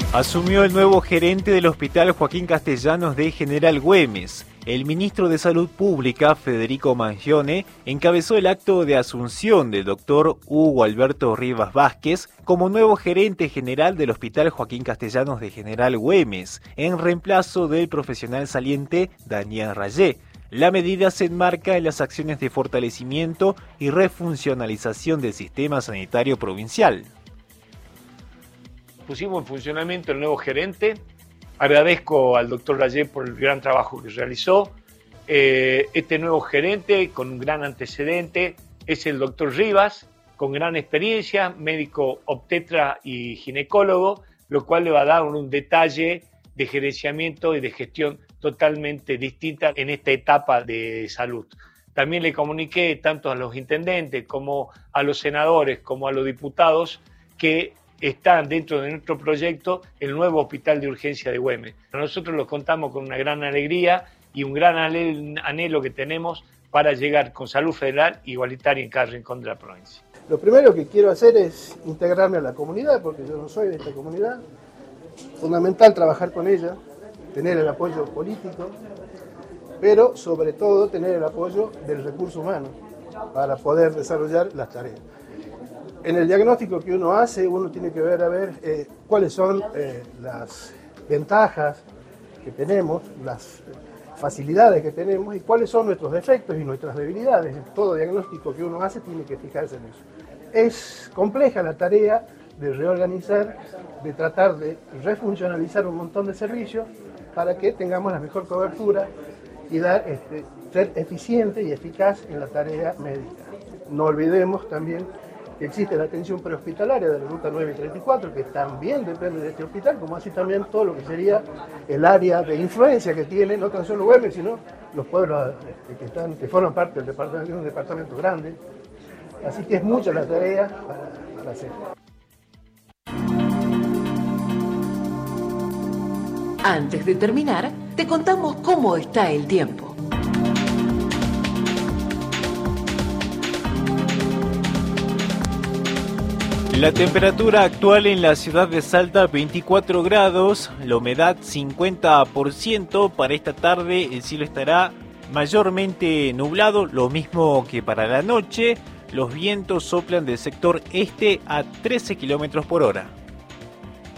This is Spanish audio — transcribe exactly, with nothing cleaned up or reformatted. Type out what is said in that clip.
Asumió el nuevo gerente del Hospital Joaquín Castellanos de General Güemes. El ministro de Salud Pública, Federico Mangione, encabezó el acto de asunción del doctor Hugo Alberto Rivas Vázquez como nuevo gerente general del Hospital Joaquín Castellanos de General Güemes, en reemplazo del profesional saliente Daniel Rayé. La medida se enmarca en las acciones de fortalecimiento y refuncionalización del sistema sanitario provincial. Pusimos en funcionamiento el nuevo gerente. Agradezco al doctor Rayé por el gran trabajo que realizó. Eh, este nuevo gerente, con un gran antecedente, es el doctor Rivas, con gran experiencia, médico obstetra y ginecólogo, lo cual le va a dar un detalle de gerenciamiento y de gestión totalmente distinta en esta etapa de salud. También le comuniqué tanto a los intendentes como a los senadores como a los diputados que están dentro de nuestro proyecto el nuevo hospital de urgencia de Güemes. Nosotros lo contamos con una gran alegría y un gran anhelo que tenemos para llegar con salud federal igualitaria en cada rincón de la provincia. Lo primero que quiero hacer es integrarme a la comunidad, porque yo no soy de esta comunidad. Fundamental trabajar con ella, tener el apoyo político, pero sobre todo tener el apoyo del recurso humano para poder desarrollar las tareas. En el diagnóstico que uno hace, uno tiene que ver a ver eh, cuáles son eh, las ventajas que tenemos, las facilidades que tenemos y cuáles son nuestros defectos y nuestras debilidades. Todo diagnóstico que uno hace tiene que fijarse en eso. Es compleja la tarea de reorganizar, de tratar de refuncionalizar un montón de servicios para que tengamos la mejor cobertura y dar, este, ser eficiente y eficaz en la tarea médica. No olvidemos también que existe la atención prehospitalaria de la ruta nueve y treinta y cuatro, que también depende de este hospital, como así también todo lo que sería el área de influencia que tiene, no tan solo Güemes, sino los pueblos que, están, que forman parte del departamento, un departamento grande. Así que es mucha la tarea para, para hacer. Antes de terminar, te contamos cómo está el tiempo. La temperatura actual en la ciudad de Salta, veinticuatro grados, la humedad cincuenta por ciento. Para esta tarde el cielo estará mayormente nublado, lo mismo que para la noche. Los vientos soplan del sector este a trece kilómetros por hora.